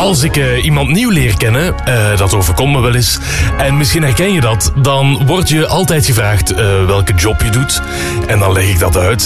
Als ik iemand nieuw leer kennen, dat overkomt me wel eens, en misschien herken je dat, dan word je altijd gevraagd welke job je doet. En dan leg ik dat uit.